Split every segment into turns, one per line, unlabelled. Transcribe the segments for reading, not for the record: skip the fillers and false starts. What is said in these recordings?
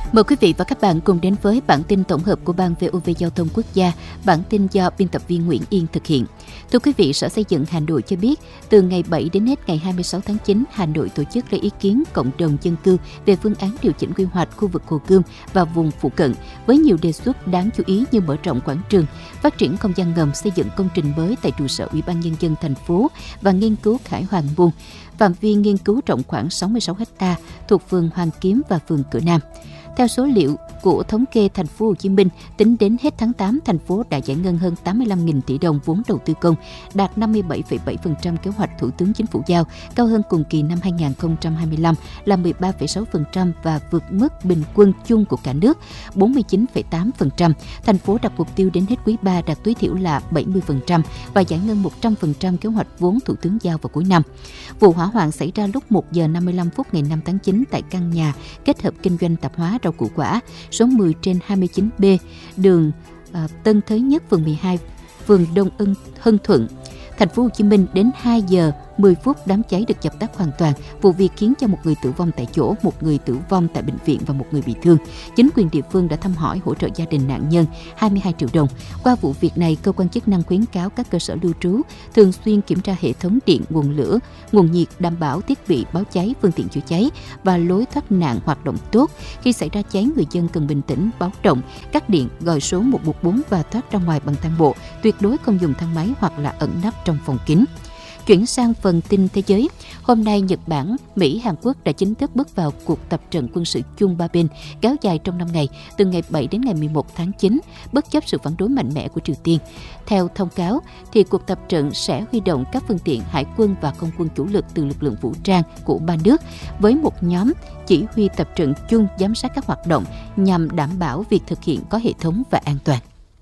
Mời quý vị và các bạn cùng đến với bản tin tổng hợp của Ban VOV Giao thông Quốc gia. Bản tin do biên tập viên Nguyễn Yên thực hiện. Thưa quý vị, Sở Xây dựng Hà Nội cho biết, từ ngày 7 đến hết ngày 26 tháng 9, Hà Nội tổ chức lấy ý kiến cộng đồng dân cư về phương án điều chỉnh quy hoạch khu vực Hồ Gươm và vùng phụ cận, với nhiều đề xuất đáng chú ý như mở rộng quảng trường, phát triển không gian ngầm, xây dựng công trình mới tại trụ sở Ủy ban Nhân dân thành phố và nghiên cứu Khải Hoàn Môn. Phạm vi nghiên cứu rộng khoảng 66 ha thuộc phường Hoàng Kiếm và phường Cửa Nam. Theo số liệu của thống kê thành phố Hồ Chí Minh, tính đến hết tháng 8, thành phố đã giải ngân hơn 85.000 tỷ đồng vốn đầu tư công, đạt 57,7% kế hoạch Thủ tướng Chính phủ giao, cao hơn cùng kỳ năm 2025 là 13,6% và vượt mức bình quân chung của cả nước 49,8%. Thành phố đặt mục tiêu đến hết quý 3 đạt tối thiểu là 70% và giải ngân 100% kế hoạch vốn Thủ tướng giao vào cuối năm. Vụ hỏa hoạn xảy ra lúc 1 giờ 55 phút ngày 5 tháng 9 tại căn nhà kết hợp kinh doanh tạp hóa rau củ quả số 10/29B, đường Tân Thới Nhất, phường 12, phường Đông Hưng Thuận, thành phố Hồ Chí Minh. Đến 2 giờ 10 phút đám cháy được dập tắt hoàn toàn. Vụ việc khiến cho một người tử vong tại chỗ, một người tử vong tại bệnh viện và một người bị thương. Chính quyền địa phương đã thăm hỏi hỗ trợ gia đình nạn nhân 22 triệu đồng. Qua vụ việc này, cơ quan chức năng khuyến cáo các cơ sở lưu trú thường xuyên kiểm tra hệ thống điện, nguồn lửa, nguồn nhiệt, đảm bảo thiết bị báo cháy, phương tiện chữa cháy và lối thoát nạn hoạt động tốt. Khi xảy ra cháy, người dân cần bình tĩnh, báo động, cắt điện, gọi số 114 và thoát ra ngoài bằng thang bộ. Tuyệt đối không dùng thang máy hoặc là ẩn nấp trong phòng kín. Chuyển sang phần tin thế giới, hôm nay Nhật Bản, Mỹ, Hàn Quốc đã chính thức bước vào cuộc tập trận quân sự chung ba bên kéo dài trong 5 ngày, từ ngày 7 đến ngày 11 tháng 9, bất chấp sự phản đối mạnh mẽ của Triều Tiên. Theo thông cáo, thì cuộc tập trận sẽ huy động các phương tiện hải quân và không quân chủ lực từ lực lượng vũ trang của ba nước, với một nhóm chỉ huy tập trận chung giám sát các hoạt động nhằm đảm bảo việc thực hiện có hệ thống và an toàn.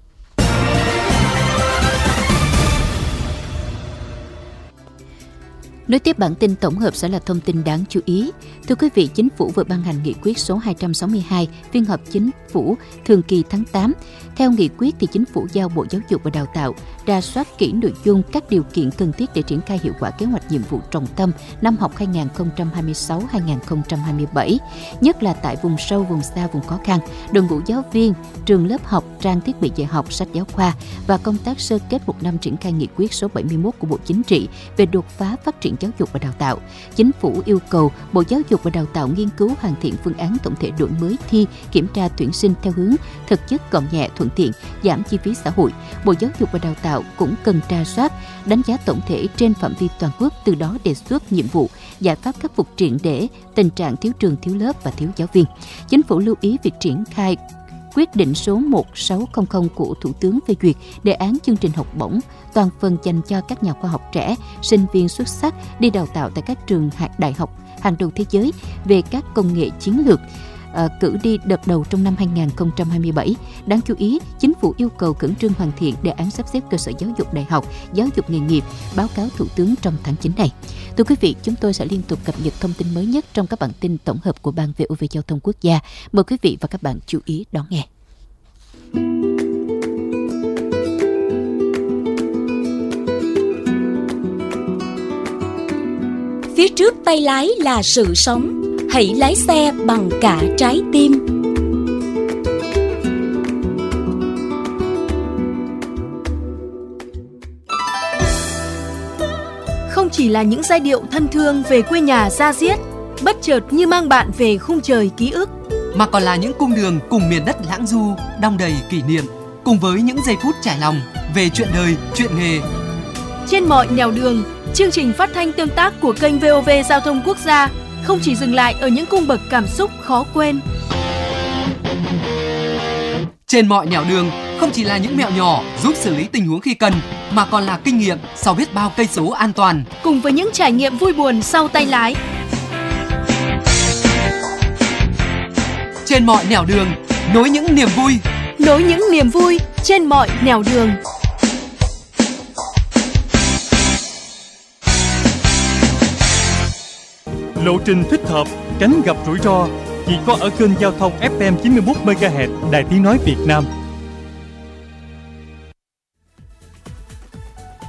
Nối tiếp bản tin tổng hợp sẽ là thông tin đáng chú ý. Thưa quý vị, Chính phủ vừa ban hành nghị quyết số 262 phiên họp Chính phủ thường kỳ tháng 8. Theo nghị quyết thì Chính phủ giao Bộ Giáo dục và Đào tạo rà soát kỹ nội dung, các điều kiện cần thiết để triển khai hiệu quả kế hoạch nhiệm vụ trọng tâm năm học 2026-2027, nhất là tại vùng sâu, vùng xa, vùng khó khăn, đội ngũ giáo viên, trường lớp học, trang thiết bị dạy học, sách giáo khoa và công tác sơ kết một năm triển khai nghị quyết số 71 của Bộ Chính trị về đột phá phát triển giáo dục và đào tạo. Chính phủ yêu cầu Bộ Giáo dục và Đào tạo nghiên cứu hoàn thiện phương án tổng thể đổi mới thi, kiểm tra tuyển sinh theo hướng thực chất, gọn nhẹ, thuận tiện, giảm chi phí xã hội. Bộ Giáo dục và Đào tạo cũng cần rà soát, đánh giá tổng thể trên phạm vi toàn quốc, từ đó đề xuất nhiệm vụ, giải pháp khắc phục triệt để tình trạng thiếu trường, thiếu lớp và thiếu giáo viên. Chính phủ lưu ý việc triển khai quyết định số 1600 của Thủ tướng phê duyệt đề án chương trình học bổng toàn phần dành cho các nhà khoa học trẻ, sinh viên xuất sắc đi đào tạo tại các trường đại học hàng đầu thế giới về các công nghệ chiến lược, cử đi đợt đầu trong năm 2027. Đáng chú ý, Chính phủ yêu cầu khẩn trương hoàn thiện đề án sắp xếp cơ sở giáo dục đại học, giáo dục nghề nghiệp, báo cáo Thủ tướng trong tháng 9 này. Thưa quý vị, chúng tôi sẽ liên tục cập nhật thông tin mới nhất trong các bản tin tổng hợp của Ban VOV Giao thông Quốc gia. Mời quý vị và các bạn chú ý đón nghe.
Phía trước tay lái là sự sống, hãy lái xe bằng cả trái tim.
Không chỉ là những giai điệu thân thương về quê nhà da diết, bất chợt như mang bạn về khung trời ký ức,
mà còn là những cung đường cùng miền đất lãng du, đong đầy kỷ niệm, cùng với những giây phút trải lòng về chuyện đời, chuyện nghề.
Trên mọi nẻo đường, chương trình phát thanh tương tác của kênh VOV Giao thông Quốc gia không chỉ dừng lại ở những cung bậc cảm xúc khó quên.
Trên mọi nẻo đường không chỉ là những mẹo nhỏ giúp xử lý tình huống khi cần, mà còn là kinh nghiệm sau biết bao cây số an toàn,
cùng với những trải nghiệm vui buồn sau tay lái.
Trên mọi nẻo đường, nối những niềm vui
trên mọi nẻo đường.
Lộ trình thích hợp, tránh gặp rủi ro chỉ có ở kênh giao thông FM 91 MHz Đài Tiếng nói Việt Nam.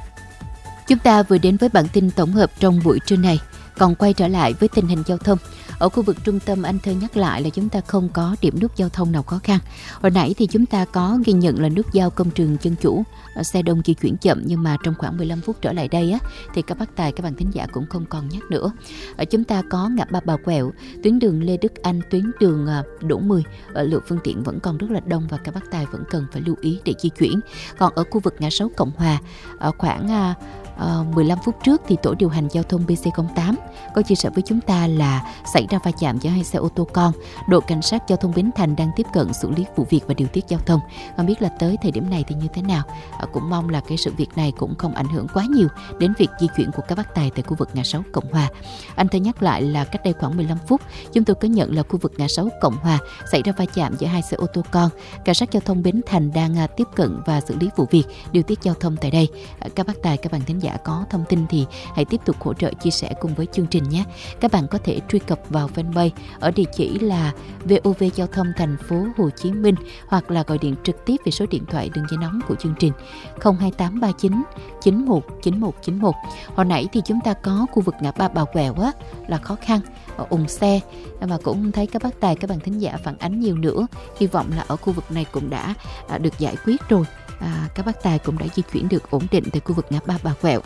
Chúng ta vừa đến với bản tin tổng hợp trong buổi trưa này. Còn quay trở lại với tình hình giao thông. Ở khu vực trung tâm, anh Thơ nhắc lại là chúng ta không có điểm nút giao thông nào khó khăn. Hồi nãy thì chúng ta có ghi nhận là nút giao Công Trường Dân Chủ, xe đông di chuyển chậm, nhưng mà trong khoảng 15 phút trở lại đây thì các bác tài, các bạn thính giả cũng không còn nhắc nữa. Chúng ta có ngã ba Bà Quẹo, tuyến đường Lê Đức Anh, tuyến đường Đỗ Mười, lượng phương tiện vẫn còn rất là đông và các bác tài vẫn cần phải lưu ý để di chuyển. Còn ở khu vực ngã 6 Cộng Hòa, ở khoảng 15 phút trước thì tổ điều hành giao thông BC08 có chia sẻ với chúng ta là xảy ra va chạm giữa hai xe ô tô con. Đội cảnh sát giao thông Bến Thành đang tiếp cận xử lý vụ việc và điều tiết giao thông. Không biết là tới thời điểm này thì như thế nào. Cũng mong là cái sự việc này cũng không ảnh hưởng quá nhiều đến việc di chuyển của các bác tài tại khu vực ngã 6 Cộng Hòa. Anh Thơ nhắc lại là cách đây khoảng 15 phút chúng tôi có nhận là khu vực ngã 6 Cộng Hòa xảy ra va chạm giữa hai xe ô tô con. Cảnh sát giao thông Bến Thành đang tiếp cận và xử lý vụ việc, điều tiết giao thông tại đây. Các bác tài, các bạn thính giả có thông tin thì hãy tiếp tục hỗ trợ chia sẻ cùng với chương trình nhé. Các bạn có thể truy cập vào fanpage ở địa chỉ là VOV Giao thông Thành phố Hồ Chí Minh, hoặc là gọi điện trực tiếp về số điện thoại đường dây nóng của chương trình 02839 919191. Hồi nãy thì chúng ta có khu vực ngã ba Bà Quẹo là khó khăn, ùn xe, mà cũng thấy các bác tài, các bạn thính giả phản ánh nhiều nữa. Hy vọng là ở khu vực này cũng đã được giải quyết rồi. Các bác tài cũng đã di chuyển được ổn định tại khu vực ngã ba Bà Quẹo.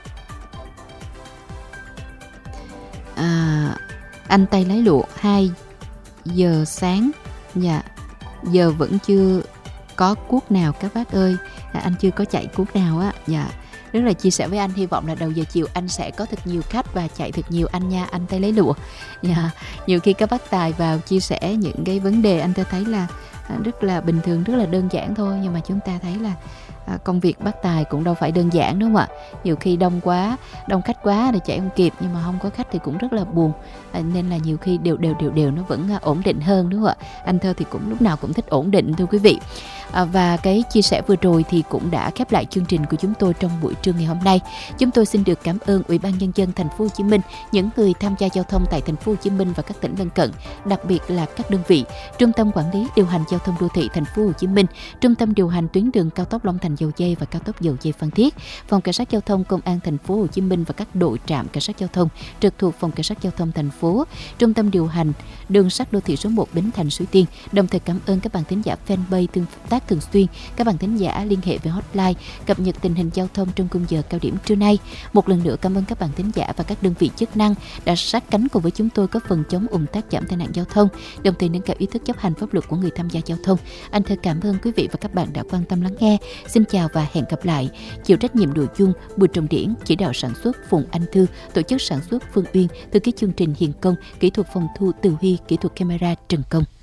Anh tay lái lụa 2 giờ sáng, giờ vẫn chưa có cuốc nào các bác ơi. Anh chưa có chạy cuốc nào rất là chia sẻ với anh, hy vọng là đầu giờ chiều anh sẽ có thật nhiều khách và chạy thật nhiều anh nha, anh tay lấy lụa. Nhiều khi các bác tài vào chia sẻ những cái vấn đề anh thấy là rất là bình thường, rất là đơn giản thôi, nhưng mà chúng ta thấy là công việc bác tài cũng đâu phải đơn giản đúng không ạ? Nhiều khi đông khách quá thì chạy không kịp, nhưng mà không có khách thì cũng rất là buồn, nên là nhiều khi đều nó vẫn ổn định hơn đúng không ạ? Anh Thơ thì cũng lúc nào cũng thích ổn định thưa quý vị. Và cái chia sẻ vừa rồi thì cũng đã khép lại chương trình của chúng tôi trong buổi trưa ngày hôm nay. Chúng tôi xin được cảm ơn Ủy ban Nhân dân Thành phố Hồ Chí Minh, những người tham gia giao thông tại Thành phố Hồ Chí Minh và các tỉnh lân cận, đặc biệt là các đơn vị Trung tâm Quản lý Điều hành Giao thông Đô thị Thành phố Hồ Chí Minh, Trung tâm điều hành tuyến đường cao tốc Long Thành Dầu Giây và cao tốc Dầu Giây Phan Thiết, Phòng Cảnh sát Giao thông Công an Thành phố Hồ Chí Minh và các đội trạm cảnh sát giao thông trực thuộc Phòng Cảnh sát Giao thông thành phố, Trung tâm điều hành đường sắt đô thị số 1 Bến Thành Suối Tiên. Đồng thời cảm ơn các bạn thính giả fanpage tương tác thường xuyên, các bạn thính giả liên hệ về hotline cập nhật tình hình giao thông trong khung giờ cao điểm trưa nay. Một lần nữa cảm ơn các bạn thính giả và các đơn vị chức năng đã sát cánh cùng với chúng tôi góp phần chống ùn tắc, giảm tai nạn giao thông, đồng thời nâng cao ý thức chấp hành pháp luật của người tham gia giao thông. Anh Thơ cảm ơn quý vị và các bạn đã quan tâm lắng nghe. Xin chào và hẹn gặp lại. Chịu trách nhiệm nội dung Bùi Trọng Điển, chỉ đạo sản xuất Phùng Anh Thư, tổ chức sản xuất Phương Uyên, thư ký chương trình Hiền Công, kỹ thuật phòng thu Từ Huy, kỹ thuật camera Trần Công.